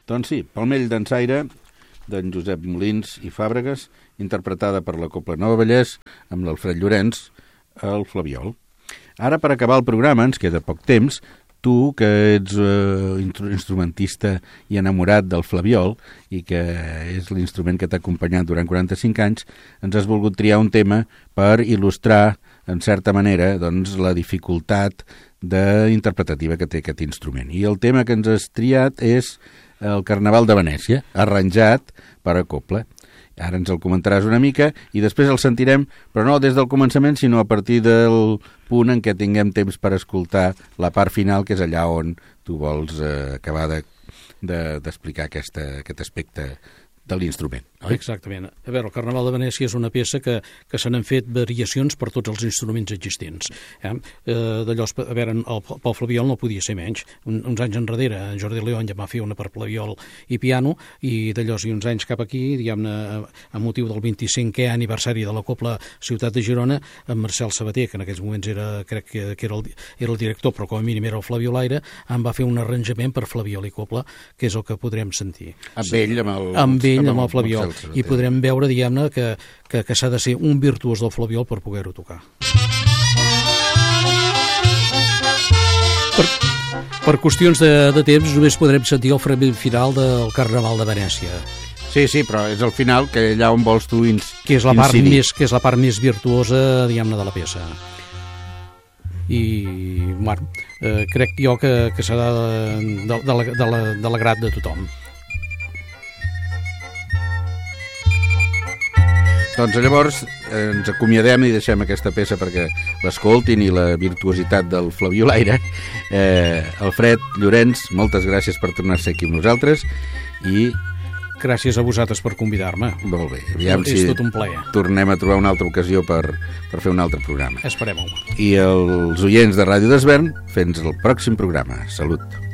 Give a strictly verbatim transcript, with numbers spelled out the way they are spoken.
Doncs sí, Palmell dansaire, d'en Josep Molins i Fàbregas, interpretada per la Cobla Nova Vallès, amb l'Alfred Llorenç, al Flabiol. Ara, per acabar el programa, ens queda poc temps. Tu, que ets eh, instrumentista i enamorat del flabiol i que és l'instrument que t'ha acompanyat durant quaranta-cinc anys, ens has volgut triar un tema per il·lustrar, en certa manera, doncs, la dificultat de interpretativa que té aquest instrument. I el tema que ens has triat és el Carnaval de Venècia, arranjat per a cobla. Ara ens el comentaràs una mica i després el sentirem, però no des del començament, sinó a partir del punt en què tinguem temps per escoltar la part final, que és allà on tu vols eh, acabar de, de, d'explicar aquesta, aquest aspecte de l'instrument, oi? Exactament. A veure, el Carnaval de Venècia és una peça que, que se n'han fet variacions per tots els instruments existents. Eh? Eh, d'allò, a veure, el, pel flabiol no podia ser menys. Un, uns anys enrere, en Jordi León ja va fer una per flabiol i piano, i d'allò i uns anys cap aquí, diguem-ne, a motiu del vint-i-cinquè aniversari de la Cobla Ciutat de Girona, en Marcel Sabater, que en aquells moments era, crec que, que era, el, era el director, però com a mínim era el flabiolaire, en va fer un arranjament per flabiol i cobla, que és el que podrem sentir. Amb ell, amb el... Amb ell, amb el flabiol, i podrem veure, diguem-ne, que, que, que s'ha de ser un virtuós del flabiol per poder-ho tocar. Per, per qüestions de, de temps només podrem sentir el fragment final del Carnaval de Venècia. Sí, sí, però és el final, que allà on vols tu ins, que és la part incidir. més, que és la part més virtuosa, diguem-ne, de la peça. I, bueno, eh, crec jo que, que serà de, de, de, la, de, la, de l'agrat de tothom. Doncs llavors eh, ens acomiadem i deixem aquesta peça perquè l'escoltin i la virtuositat del flabiolaire. Eh, Alfred Llorenç, moltes gràcies per tornar-se aquí amb nosaltres i... Gràcies a vosaltres per convidar-me. Molt bé. Aviam és si tot un plaer. Tornem a trobar una altra ocasió per, per fer un altre programa. Esperem-ho. I els oients de Ràdio d'Esvern, fins al pròxim programa. Salut.